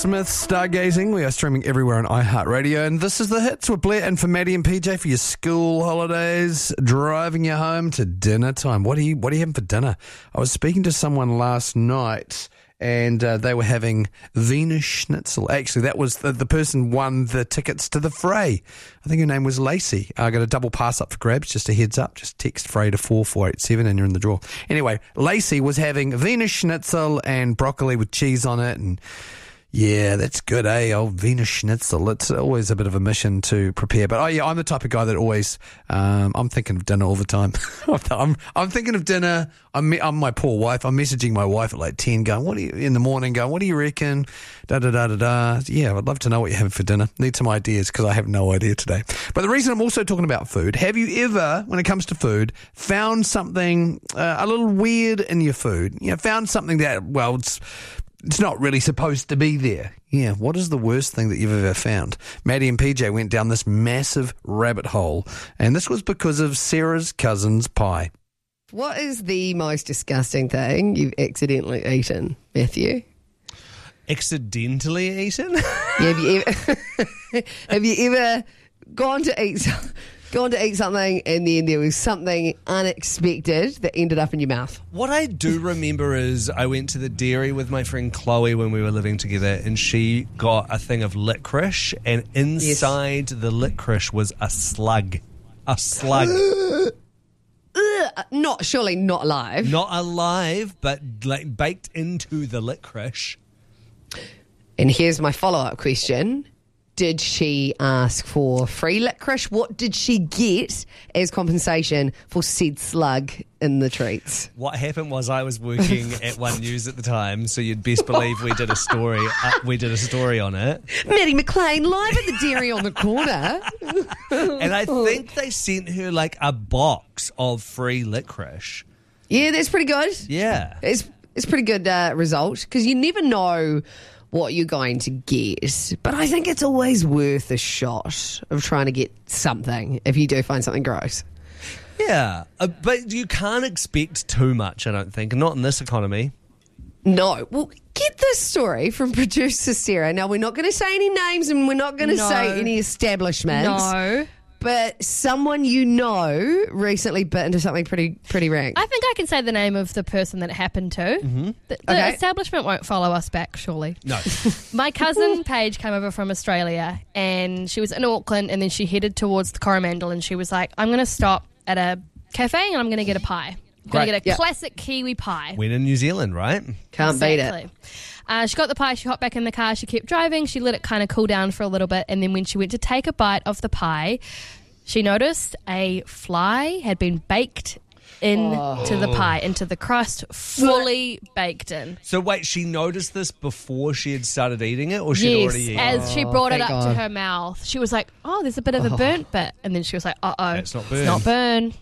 Smith, Stargazing. We are streaming everywhere on iHeartRadio, and this is The Hits with Blair and for Maddie and PJ for your school holidays, driving you home to dinner time. What are you having for dinner? I was speaking to someone last night, and they were having Wiener Schnitzel. Actually, that was the person won the tickets to the fray. I think her name was Lacey. I got a double pass up for grabs, just a heads up. Just text fray to 4487 and you're in the draw. Anyway, Lacey was having Wiener Schnitzel and broccoli with cheese on it, and yeah, that's good, eh? Old Wiener Schnitzel. It's always a bit of a mission to prepare. But, I'm the type of guy that always, I'm thinking of dinner all the time. I'm thinking of dinner. I'm my poor wife. I'm messaging my wife at like 10 going, in the morning going, what do you reckon? Da-da-da-da-da. Yeah, I'd love to know what you're having for dinner. Need some ideas because I have no idea today. But the reason I'm also talking about food, have you ever, when it comes to food, found something a little weird in your food? Found something that, it's not really supposed to be there. Yeah, what is the worst thing that you've ever found? Maddie and PJ went down this massive rabbit hole, and this was because of Sarah's cousin's pie. What is the most disgusting thing you've accidentally eaten, Matthew? Accidentally eaten? Yeah, have you ever gone to eat something and then there was something unexpected that ended up in your mouth? What I do remember is I went to the dairy with my friend Chloe when we were living together, and she got a thing of licorice, and inside the licorice was a slug. A slug. Surely not alive. Not alive, but like baked into the licorice. And here's my follow-up question. Did she ask for free licorice? What did she get as compensation for said slug in the treats? What happened was I was working at One News at the time, so you'd best believe we did a story. On it. Maddie McLean live at the dairy on the corner. And I think they sent her like a box of free licorice. Yeah, that's pretty good. Yeah, it's pretty good result because you never know what you're going to get. But I think it's always worth a shot of trying to get something if you do find something gross. Yeah, but you can't expect too much, I don't think. Not in this economy. No. Well, get this story from producer Sarah. Now, we're not going to say any names and we're not going to say any establishments. No. But someone recently bit into something pretty rank. I think I can say the name of the person that it happened to. Mm-hmm. The establishment won't follow us back, surely. No. My cousin Paige came over from Australia and she was in Auckland, and then she headed towards the Coromandel, and she was like, I'm going to stop at a cafe and I'm going to get a pie. I'm going to get a classic Kiwi pie. When in New Zealand, right? Can't beat it. She got the pie, she hopped back in the car, she kept driving, she let it kind of cool down for a little bit, and then when she went to take a bite of the pie, she noticed a fly had been baked into the pie, into the crust, fully baked in. So wait, she noticed this before she had started eating it, or she'd already eaten it? As she brought it up to her mouth, she was like, there's a bit of a burnt bit, and then she was like, it's not burnt. It's not burnt.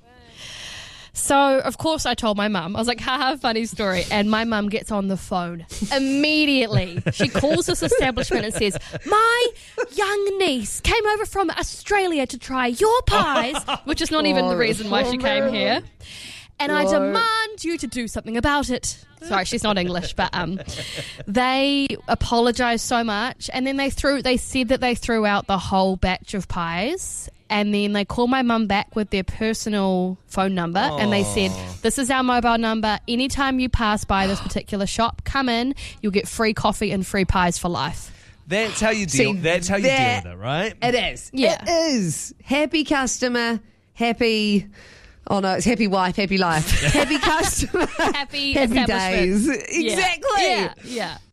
So, of course, I told my mum. I was like, haha, funny story. And my mum gets on the phone immediately. She calls this establishment and says, my young niece came over from Australia to try your pies, which is not even the reason why she came here. And I demand you to do something about it. Sorry, she's not English, but they apologised so much. And then they said that they threw out the whole batch of pies. And then they called my mum back with their personal phone number, and they said, this is our mobile number. Anytime you pass by this particular shop, come in, you'll get free coffee and free pies for life. That's how you deal. That's how you deal with it, right? It is. Yeah. It is. Happy customer, happy... Oh, no, it's happy wife, happy life. Happy customer, happy days. Exactly. Yeah.